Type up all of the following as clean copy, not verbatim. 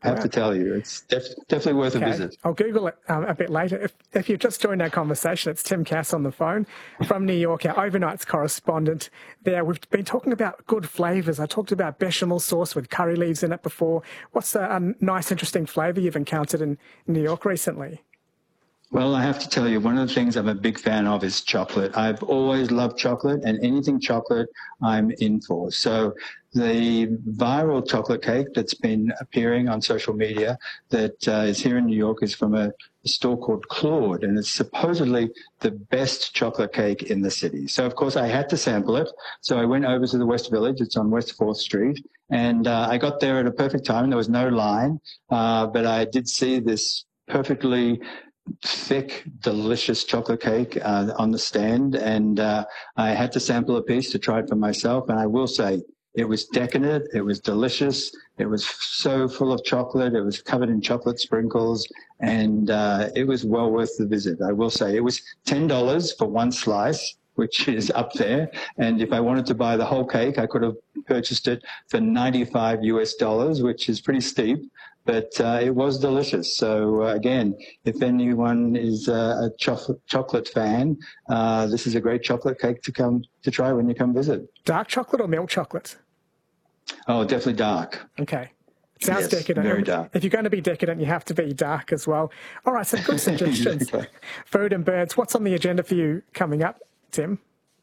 I have to tell you, it's definitely worth a visit. I'll Google it a bit later. If you've just joined our conversation, it's Tim Cass on the phone from New York, our overnights correspondent there. We've been talking about good flavours. I talked about bechamel sauce with curry leaves in it before. What's a nice, interesting flavour you've encountered in New York recently? Well, I have to tell you, one of the things I'm a big fan of is chocolate. I've always loved chocolate, and anything chocolate I'm in for. So the viral chocolate cake that's been appearing on social media that is here in New York is from a store called Claude, and it's supposedly the best chocolate cake in the city. So, of course, I had to sample it. So I went over to the West Village. It's on West 4th Street. And I got there at a perfect time. There was no line, but I did see this perfectly thick, delicious chocolate cake on the stand, and I had to sample a piece to try it for myself. And I will say, it was decadent, it was delicious, it was so full of chocolate, it was covered in chocolate sprinkles, and it was well worth the visit. I will say, it was $10 for one slice, which is up there. And if I wanted to buy the whole cake, I could have purchased it for $95 US, which is pretty steep. But it was delicious. So, again, if anyone is a chocolate fan, this is a great chocolate cake to try when you come visit. Dark chocolate or milk chocolate? Oh, definitely dark. Okay. Sounds decadent. Very dark. If you're going to be decadent, you have to be dark as well. All right, some good suggestions. Exactly. Food and birds. What's on the agenda for you coming up, Tim?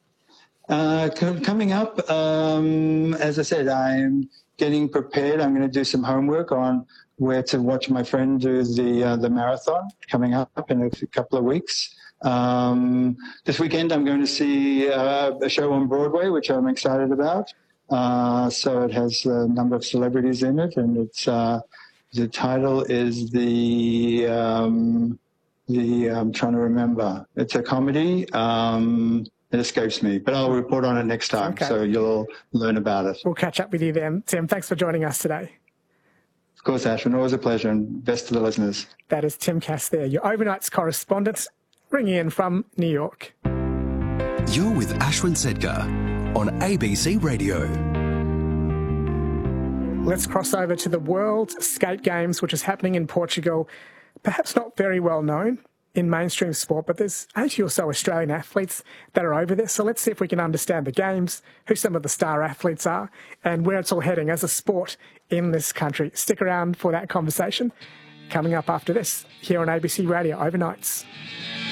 Coming up, as I said, I'm getting prepared. I'm going to do some homework on where to watch my friend do the marathon coming up in a couple of weeks. This weekend, I'm going to see a show on Broadway, which I'm excited about. So it has a number of celebrities in it, and it's the title is I'm trying to remember. It's a comedy. It escapes me, but I'll report on it next time, so you'll learn about it. We'll catch up with you then. Tim, thanks for joining us today. Of course, Ashwin, always a pleasure, and best to the listeners. That is Tim Cass there, your overnights correspondent, ringing in from New York. You're with Ashwin Sedkar on ABC Radio. Let's cross over to the World Skate Games, which is happening in Portugal. Perhaps not very well known in mainstream sport, but there's 80 or so Australian athletes that are over there. So let's see if we can understand the games, who some of the star athletes are, and where it's all heading as a sport in this country. Stick around for that conversation coming up after this here on ABC Radio Overnights.